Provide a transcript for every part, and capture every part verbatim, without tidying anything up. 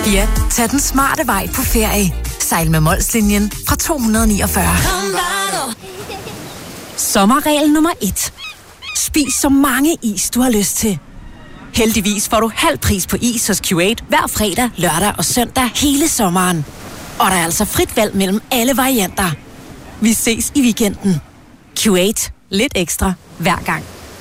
Ja, tag den smarte vej på ferie. Sejl med Molslinjen fra to hundrede og niogfyrre. Sommerregel nummer et. Spis så mange is, du har lyst til. Heldigvis får du halv pris på is hos Q otte hver fredag, lørdag og søndag hele sommeren. Og der er altså frit valg mellem alle varianter. Vi ses i weekenden. Q otte. Lidt ekstra hver gang.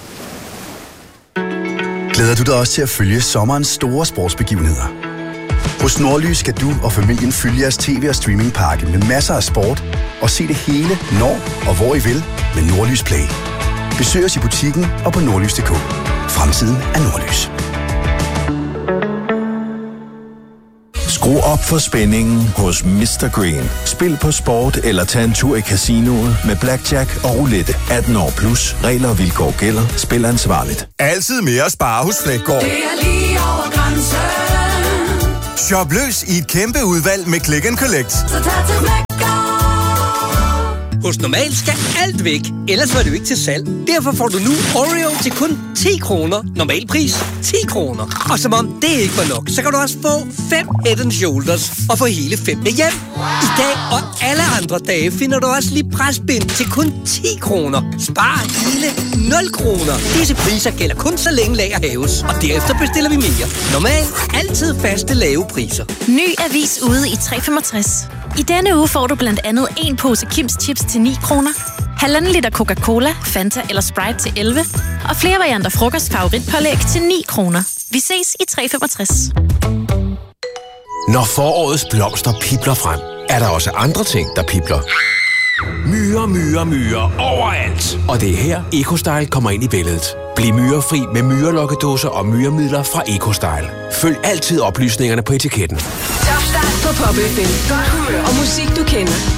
Glæder du dig også til at følge sommerens store sportsbegivenheder? Hos Nordlys skal du og familien følge jeres tv- og streamingpakke med masser af sport og se det hele, når og hvor I vil med Nordlys Play. Besøg os i butikken og på nordlys punktum d k. Fremtiden er Nordlys. Skru op for spændingen hos mister Green. Spil på sport eller tag en tur i casinoet med blackjack og roulette. atten år plus. Regler og vilkår gælder. Spil ansvarligt. Altid mere at spare hos Fleggaard. Det er lige over grænsen. Shop løs i et kæmpe udvalg med Click and Collect. Så tag til Fleggaard. Hos Normal skal alt væk, ellers var det jo ikke til salg. Derfor får du nu Oreo til kun ti kroner. Normalpris ti kroner. Og som om det ikke var nok, så kan du også få fem Head and Shoulders og få hele fem med hjem. I dag og alle andre dage finder du også lige presbind til kun ti kroner. Spar hele nul kroner. Disse priser gælder kun så længe lager hæves, og derefter bestiller vi mere. Normal. Altid faste lave priser. Ny avis ude i tre femogtres. I denne uge får du blandt andet en pose Kims Chips til ni kroner, halvanden liter Coca-Cola, Fanta eller Sprite til elleve, og flere varianter frokost favoritpålæg til ni kroner. Vi ses i tre femogtres. Når forårets blomster pipler frem, er der også andre ting, der pipler. Myrer, myrer, myrer overalt. Og det er her, EcoStyle kommer ind i billedet. Bliv myrefri med myrelokkedåser og myremidler fra EcoStyle. Følg altid oplysningerne på etiketten. Topstart på Pop F M. Godt humør og musik, du kender.